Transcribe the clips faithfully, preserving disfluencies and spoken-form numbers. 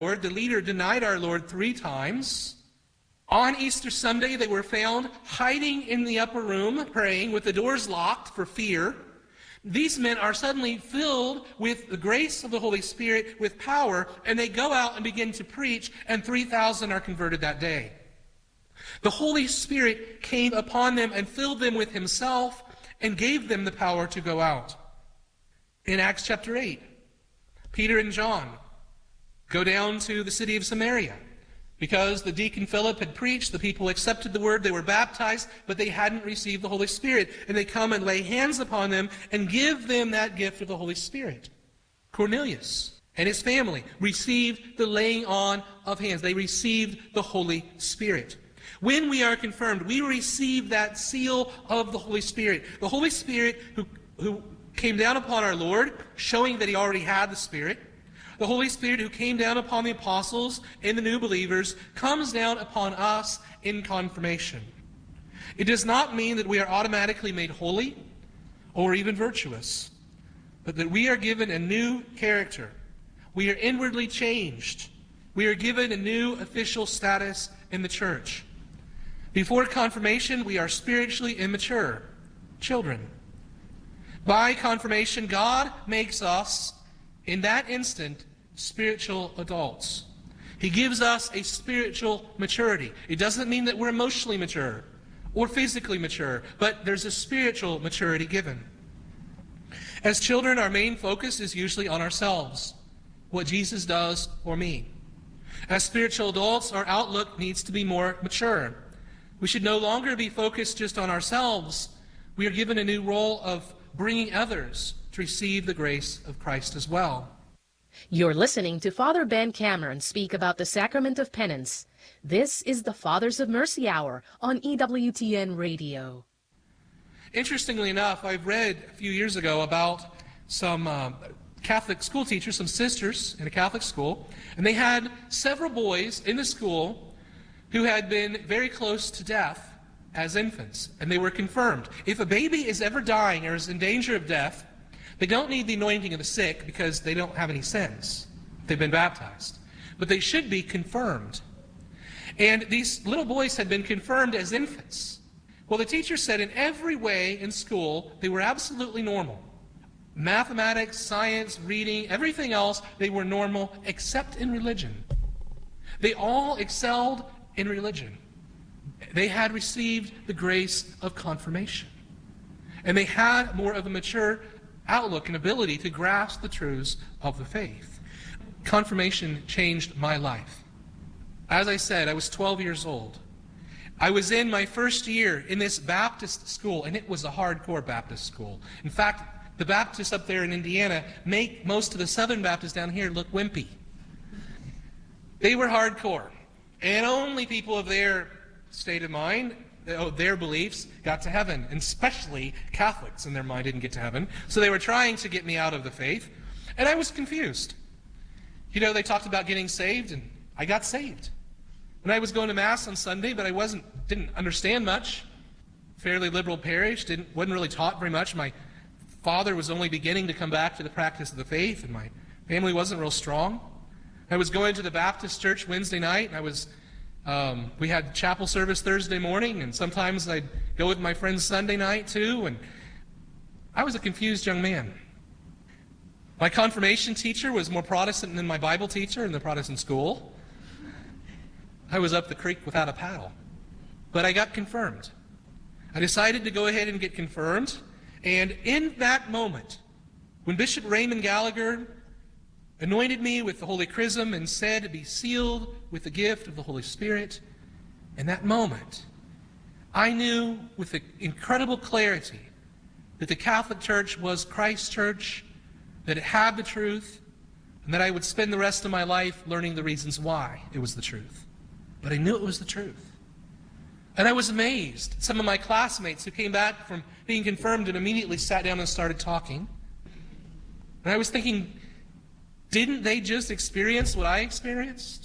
Lord. The leader denied our Lord three times. On Easter Sunday, they were found hiding in the upper room, praying with the doors locked for fear. These men are suddenly filled with the grace of the Holy Spirit, with power, and they go out and begin to preach, and three thousand are converted that day. The Holy Spirit came upon them and filled them with himself and gave them the power to go out. In Acts chapter eight, Peter and John go down to the city of Samaria. Because the deacon Philip had preached, the people accepted the word, they were baptized, but they hadn't received the Holy Spirit. And they come and lay hands upon them and give them that gift of the Holy Spirit. Cornelius and his family received the laying on of hands. They received the Holy Spirit. When we are confirmed, we receive that seal of the Holy Spirit. The Holy Spirit who, who came down upon our Lord, showing that he already had the Spirit. The Holy Spirit who came down upon the apostles and the new believers comes down upon us in confirmation. It does not mean that we are automatically made holy or even virtuous, but that we are given a new character. We are inwardly changed. We are given a new official status in the church. Before confirmation, we are spiritually immature, children. By confirmation, God makes us, in that instant, spiritual adults. He gives us a spiritual maturity. It doesn't mean that we're emotionally mature or physically mature, but there's a spiritual maturity given. As children, our main focus is usually on ourselves, what Jesus does for me. As spiritual adults, our outlook needs to be more mature. We should no longer be focused just on ourselves. We are given a new role of bringing others to receive the grace of Christ as well. You're listening to Father Ben Cameron speak about the Sacrament of Penance. This is the Fathers of Mercy Hour on E W T N Radio. Interestingly enough, I've read a few years ago about some uh, Catholic school teachers, some sisters in a Catholic school, and they had several boys in the school who had been very close to death as infants, and they were confirmed. If a baby is ever dying or is in danger of death, they don't need the anointing of the sick because they don't have any sins. They've been baptized. But they should be confirmed. And these little boys had been confirmed as infants. Well, the teacher said in every way in school, they were absolutely normal. Mathematics, science, reading, everything else, they were normal except in religion. They all excelled in religion. They had received the grace of confirmation. And they had more of a mature outlook and ability to grasp the truths of the faith. Confirmation changed my life. As I said, I was twelve years old. I was in my first year in this Baptist school, and it was a hardcore Baptist school. In fact, the Baptists up there in Indiana make most of the Southern Baptists down here look wimpy. They were hardcore, and only people of their state of mind, their beliefs, got to heaven, and especially Catholics in their mind didn't get to heaven. So they were trying to get me out of the faith, and I was confused. You know, they talked about getting saved, and I got saved. And I was going to Mass on Sunday, but I wasn't, didn't understand much. Fairly liberal parish, didn't, wasn't really taught very much. My father was only beginning to come back to the practice of the faith, and my family wasn't real strong. I was going to the Baptist church Wednesday night, and I was Um, we had chapel service Thursday morning, and sometimes I'd go with my friends Sunday night too, and I was a confused young man. My confirmation teacher was more Protestant than my Bible teacher in the Protestant school. I was up the creek without a paddle. But I got confirmed. I decided to go ahead and get confirmed, and in that moment, when Bishop Raymond Gallagher anointed me with the Holy Chrism and said to be sealed with the gift of the Holy Spirit, in that moment, I knew with incredible clarity that the Catholic Church was Christ's church, that it had the truth, and that I would spend the rest of my life learning the reasons why it was the truth. But I knew it was the truth. And I was amazed. Some of my classmates who came back from being confirmed and immediately sat down and started talking. And I was thinking, didn't they just experience what I experienced?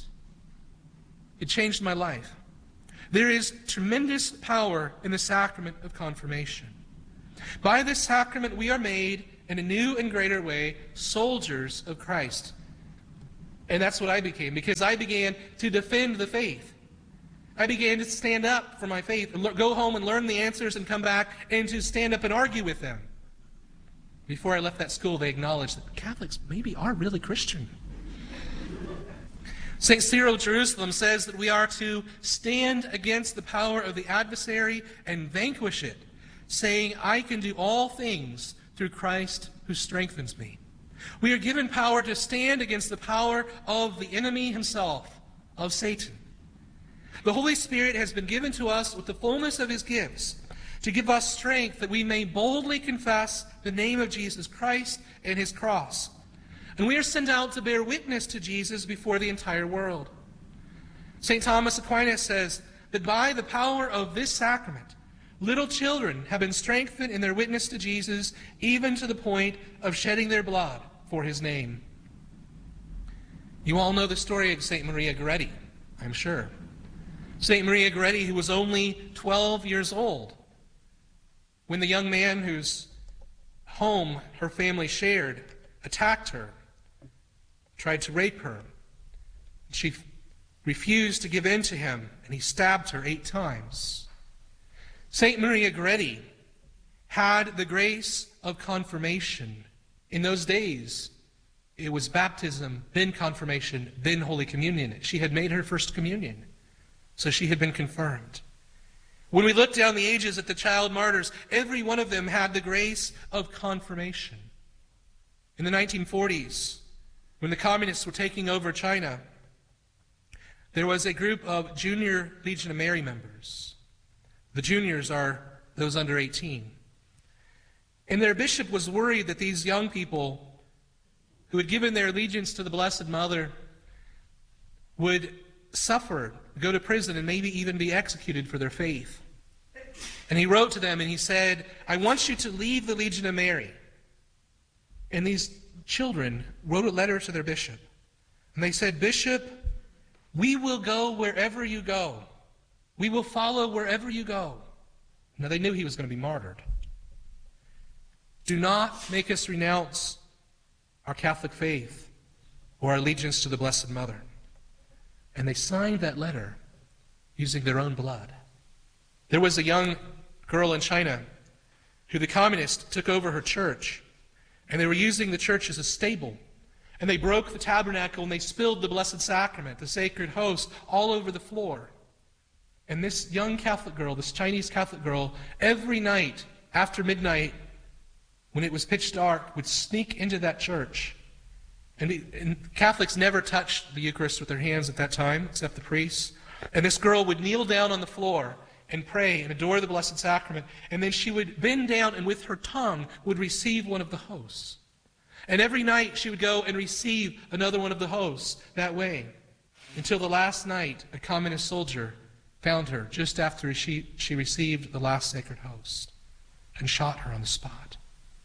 It changed my life. There is tremendous power in the sacrament of confirmation. By this sacrament, we are made, in a new and greater way, soldiers of Christ. And that's what I became, because I began to defend the faith. I began to stand up for my faith, and go home and learn the answers and come back and to stand up and argue with them. Before I left that school, they acknowledged that Catholics maybe are really Christian. Saint Cyril of Jerusalem says that we are to stand against the power of the adversary and vanquish it, saying, I can do all things through Christ who strengthens me. We are given power to stand against the power of the enemy himself, of Satan. The Holy Spirit has been given to us with the fullness of his gifts to give us strength that we may boldly confess the name of Jesus Christ and his cross. And we are sent out to bear witness to Jesus before the entire world. Saint Thomas Aquinas says that by the power of this sacrament, little children have been strengthened in their witness to Jesus, even to the point of shedding their blood for his name. You all know the story of Saint Maria Goretti, I'm sure. Saint Maria Goretti, who was only twelve years old, when the young man whose home her family shared attacked her, tried to rape her. She refused to give in to him, and he stabbed her eight times. Saint Maria Goretti had the grace of confirmation. In those days, it was baptism, then confirmation, then Holy Communion. She had made her first communion, so she had been confirmed. When we look down the ages at the child martyrs, every one of them had the grace of confirmation. In the nineteen forties, when the communists were taking over China, there was a group of junior Legion of Mary members. The juniors are those under eighteen. And their bishop was worried that these young people who had given their allegiance to the Blessed Mother would suffer, go to prison, and maybe even be executed for their faith. And he wrote to them and he said, I want you to leave the Legion of Mary. And these children wrote a letter to their bishop. And they said, Bishop, we will go wherever you go. We will follow wherever you go. Now they knew he was going to be martyred. Do not make us renounce our Catholic faith or our allegiance to the Blessed Mother. And they signed that letter using their own blood. There was a young girl in China who the communists took over her church, and they were using the church as a stable. And they broke the tabernacle and they spilled the Blessed Sacrament, the sacred host, all over the floor. And this young Catholic girl, this Chinese Catholic girl, every night after midnight, when it was pitch dark, would sneak into that church. And, the, and Catholics never touched the Eucharist with their hands at that time, except the priests. And this girl would kneel down on the floor and pray and adore the Blessed Sacrament. And then she would bend down and with her tongue would receive one of the hosts. And every night she would go and receive another one of the hosts that way. Until the last night, a communist soldier found her just after she, she received the last sacred host and shot her on the spot.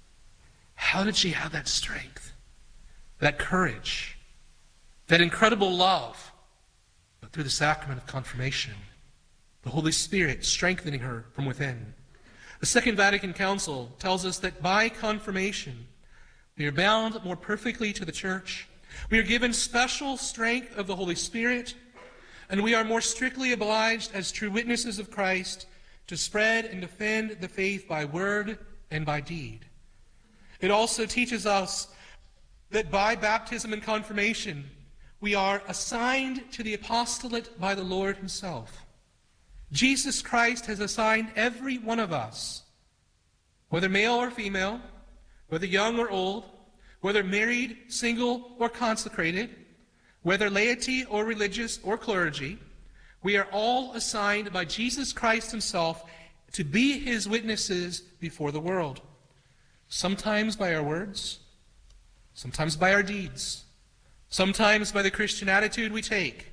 How did she have that strength, that courage, that incredible love? But through the sacrament of confirmation, the Holy Spirit strengthening her from within. The Second Vatican Council tells us that by confirmation, we are bound more perfectly to the Church. We are given special strength of the Holy Spirit, and we are more strictly obliged as true witnesses of Christ to spread and defend the faith by word and by deed. It also teaches us that by baptism and confirmation, we are assigned to the apostolate by the Lord himself. Jesus Christ has assigned every one of us, whether male or female, whether young or old, whether married, single, or consecrated, whether laity or religious or clergy, we are all assigned by Jesus Christ himself to be his witnesses before the world. Sometimes by our words, sometimes by our deeds, sometimes by the Christian attitude we take.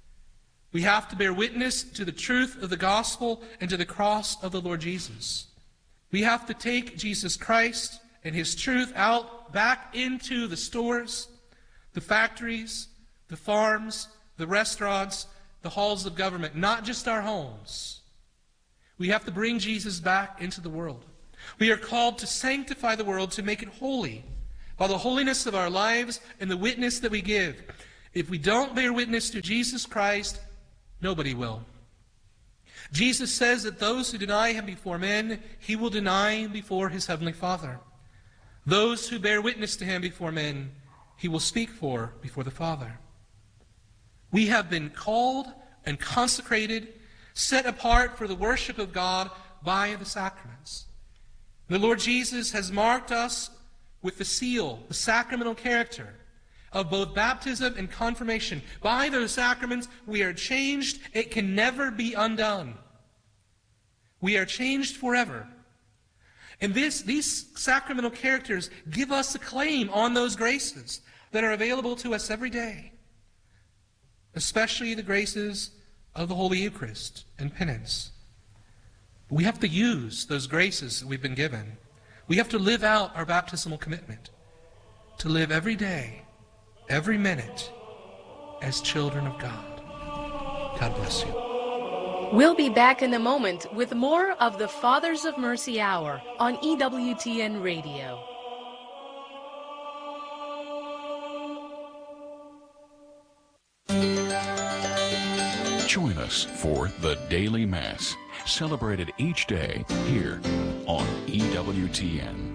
We have to bear witness to the truth of the gospel and to the cross of the Lord Jesus. We have to take Jesus Christ and his truth out back into the stores, the factories, the farms, the restaurants, the halls of government, not just our homes. We have to bring Jesus back into the world. We are called to sanctify the world, to make it holy by the holiness of our lives and the witness that we give. If we don't bear witness to Jesus Christ, nobody will. Jesus says that those who deny him before men, he will deny before his heavenly Father. Those who bear witness to him before men, he will speak for before the Father. We have been called and consecrated, set apart for the worship of God by the sacraments. The Lord Jesus has marked us with the seal, the sacramental character of both baptism and confirmation. By those sacraments, we are changed. It can never be undone. We are changed forever. And this, these sacramental characters give us a claim on those graces that are available to us every day, especially the graces of the Holy Eucharist and penance. We have to use those graces that we've been given. We have to live out our baptismal commitment, to live every day, every minute, as children of God. God bless you. We'll be back in a moment with more of the Fathers of Mercy Hour on E W T N Radio. Join us for the Daily Mass, celebrated each day here on E W T N.